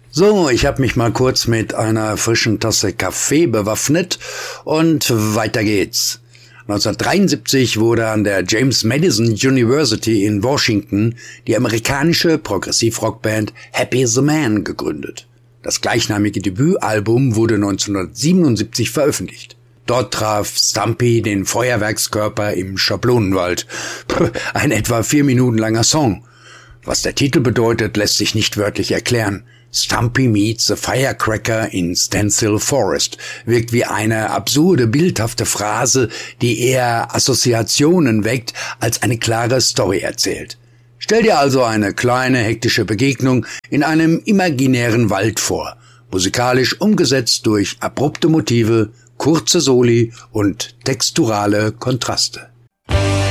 So, ich habe mich mal kurz mit einer frischen Tasse Kaffee bewaffnet und weiter geht's. 1973 wurde an der James Madison University in Washington die amerikanische Progressiv-Rockband Happy the Man gegründet. Das gleichnamige Debütalbum wurde 1977 veröffentlicht. Dort traf Stumpy den Feuerwerkskörper im Schablonenwald. Ein etwa 4 Minuten langer Song. Was der Titel bedeutet, lässt sich nicht wörtlich erklären. Stumpy meets the Firecracker in Stencil Forest wirkt wie eine absurde, bildhafte Phrase, die eher Assoziationen weckt, als eine klare Story erzählt. Stell dir also eine kleine, hektische Begegnung in einem imaginären Wald vor, musikalisch umgesetzt durch abrupte Motive, kurze Soli und texturale Kontraste.